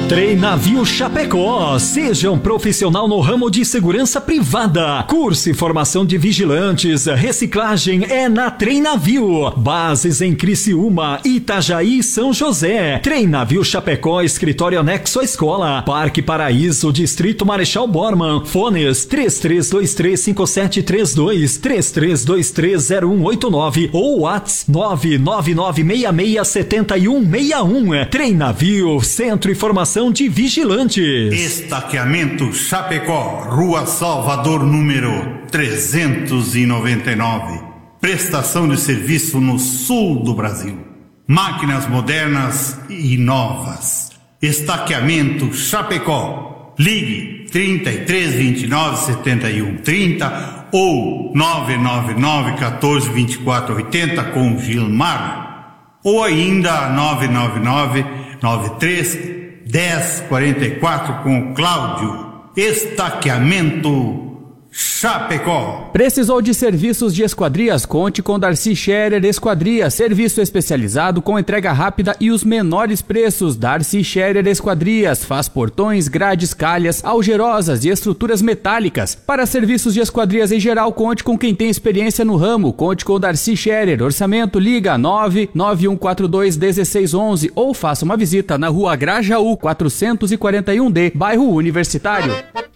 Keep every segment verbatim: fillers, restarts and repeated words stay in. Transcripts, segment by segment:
Treinavio Chapecó. Seja um profissional no ramo de segurança privada. Curso e formação de vigilantes. Reciclagem é na Treinavio. Bases em Criciúma, Itajaí e São José. Treinavio Chapecó, escritório anexo à escola. Parque Paraíso, Distrito Marechal Bormann. Fones três três dois três cinco sete três dois, três três dois três zero um oito nove ou WhatsApp nove nove nove seis seis sete um seis um. Treinavio, Centro e Formação de Vigilantes. Estaqueamento Chapecó, Rua Salvador, número trezentos e noventa e nove. Prestação de serviço no sul do Brasil. Máquinas modernas e novas. Estaqueamento Chapecó. Ligue trinta e três, vinte e nove, setenta e um, trinta ou nove nove nove, quatorze, vinte e quatro, oitenta com Gilmar. Ou ainda nove nove nove, nove três dez quarenta e quatro com o Cláudio. Estaqueamento Chapecó. Precisou de serviços de esquadrias? Conte com Darcy Scherer Esquadrias. Serviço especializado com entrega rápida e os menores preços. Darcy Scherer Esquadrias faz portões, grades, calhas, algerosas e estruturas metálicas. Para serviços de esquadrias em geral, conte com quem tem experiência no ramo. Conte com Darcy Scherer. Orçamento, liga nove nove um quatro dois um seis um um ou faça uma visita na Rua Grajaú quatrocentos e quarenta e um D, bairro Universitário.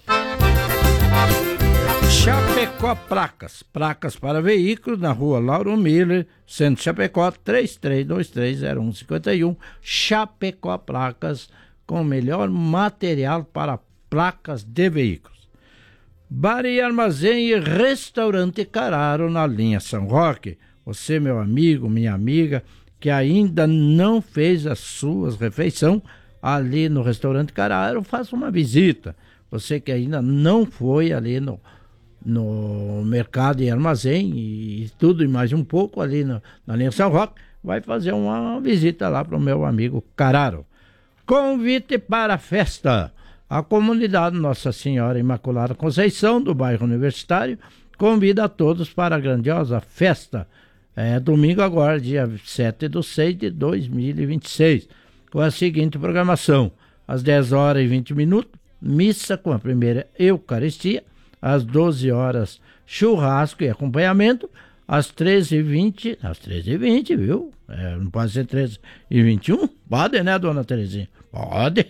Chapecó Placas, placas para veículos na Rua Lauro Miller, Centro Chapecó, três três dois três zero um cinco um. Chapecó Placas, com o melhor material para placas de veículos. Bar e Armazém e Restaurante Cararo na linha São Roque. Você, meu amigo, minha amiga, que ainda não fez as suas refeições ali no Restaurante Cararo, faça uma visita. Você que ainda não foi ali no no mercado e armazém e tudo e mais um pouco ali no, na linha São Roque, vai fazer uma visita lá para o meu amigo Cararo. Convite para a festa. A comunidade Nossa Senhora Imaculada Conceição, do bairro Universitário, convida a todos para a grandiosa festa. É domingo agora, dia sete de seis de dois mil e vinte e seis, com a seguinte programação: às dez horas e vinte minutos, missa com a primeira Eucaristia. Às doze horas, churrasco e acompanhamento. Às treze e vinte, às treze e vinte, viu? É, não pode ser treze e vinte e um? Pode, né, dona Terezinha? Pode.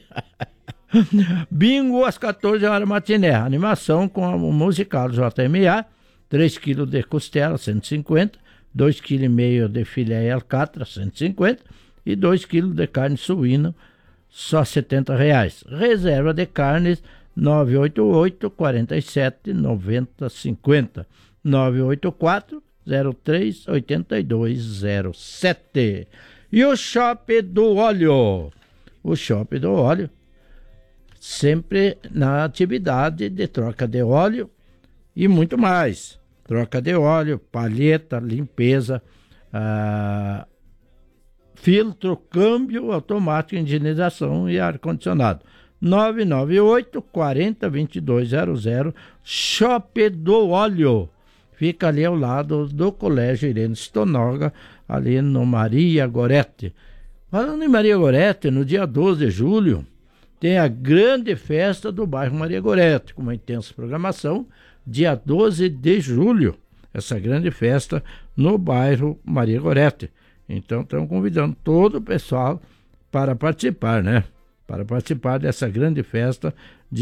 Bingo às quatorze horas, matiné. Animação com o musical do J M A. três quilos de costela, cento e cinquenta. dois vírgula cinco quilos de filé e alcatra, cento e cinquenta. E dois quilos de carne suína, só setenta reais. Reserva de carnes, nove oito oito, quatro sete, nove zero cinco zero, nove oito quatro, zero três oito dois zero sete. E o Shopping do Óleo, o Shopping do Óleo, sempre na atividade de troca de óleo e muito mais. Troca de óleo, palheta, limpeza, ah, filtro, câmbio automático, higienização e ar-condicionado. nove nove oito, quatro zero, dois dois zero zero, Shopping do Óleo. Fica ali ao lado do Colégio Irene Stonoga, ali no Maria Gorete. Falando em Maria Gorete, no dia doze de julho, tem a grande festa do bairro Maria Gorete, com uma intensa programação, dia doze de julho, essa grande festa no bairro Maria Gorete. Então, estamos convidando todo o pessoal para participar, né? Para participar dessa grande festa